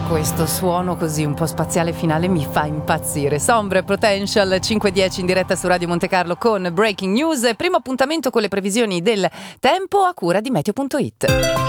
Questo suono così un po' spaziale finale mi fa impazzire. Sombre Potential 5:10 in diretta su Radio Monte Carlo con Breaking News. Primo appuntamento con le previsioni del tempo a cura di Meteo.it.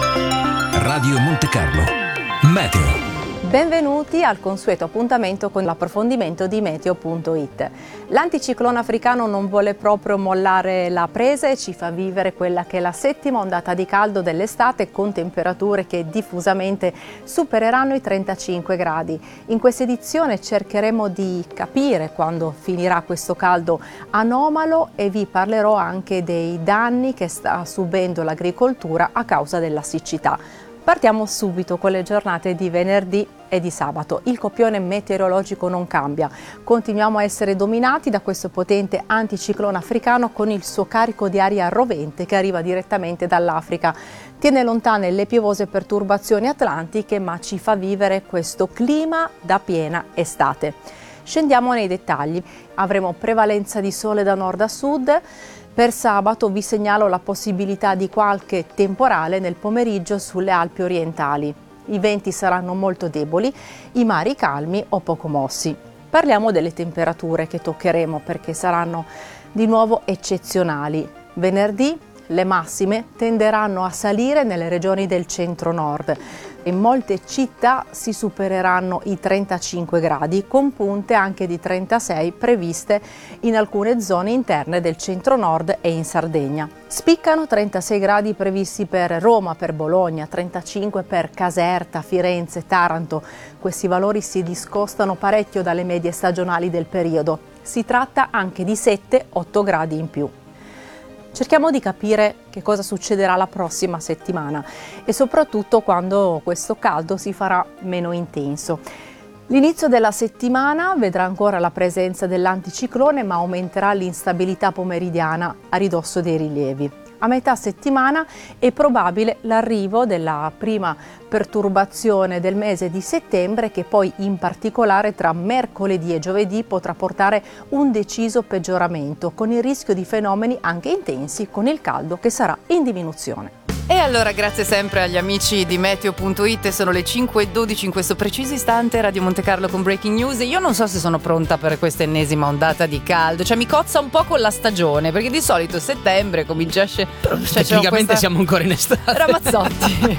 Radio Monte Carlo Meteo. Benvenuti al consueto appuntamento con l'approfondimento di Meteo.it. L'anticiclone africano non vuole proprio mollare la presa e ci fa vivere quella che è la settima ondata di caldo dell'estate, con temperature che diffusamente supereranno i 35 gradi. In questa edizione cercheremo di capire quando finirà questo caldo anomalo e vi parlerò anche dei danni che sta subendo l'agricoltura a causa della siccità. Partiamo subito con le giornate di venerdì e di sabato. Il copione meteorologico non cambia. Continuiamo a essere dominati da questo potente anticiclone africano con il suo carico di aria rovente che arriva direttamente dall'Africa. Tiene lontane le piovose perturbazioni atlantiche, ma ci fa vivere questo clima da piena estate. Scendiamo nei dettagli. Avremo prevalenza di sole da nord a sud. Per sabato vi segnalo la possibilità di qualche temporale nel pomeriggio sulle Alpi orientali. I venti saranno molto deboli, i mari calmi o poco mossi. Parliamo delle temperature che toccheremo perché saranno di nuovo eccezionali. Venerdì le massime tenderanno a salire nelle regioni del centro-nord. In molte città si supereranno i 35 gradi, con punte anche di 36 previste in alcune zone interne del centro-nord e in Sardegna. Spiccano 36 gradi previsti per Roma, per Bologna, 35 per Caserta, Firenze, Taranto. Questi valori si discostano parecchio dalle medie stagionali del periodo. Si tratta anche di 7-8 gradi in più. Cerchiamo di capire che cosa succederà la prossima settimana e soprattutto quando questo caldo si farà meno intenso. L'inizio della settimana vedrà ancora la presenza dell'anticiclone, ma aumenterà l'instabilità pomeridiana a ridosso dei rilievi. A metà settimana è probabile l'arrivo della prima perturbazione del mese di settembre, che poi in particolare tra mercoledì e giovedì potrà portare un deciso peggioramento, con il rischio di fenomeni anche intensi con il caldo che sarà in diminuzione. E allora grazie sempre agli amici di Meteo.it, sono le 5:12 in questo preciso istante, Radio Monte Carlo con Breaking News. Io non so se sono pronta per questa ennesima ondata di caldo, cioè mi cozza un po' con la stagione, perché di solito settembre comincia a tecnicamente siamo ancora in estate. Ramazzotti.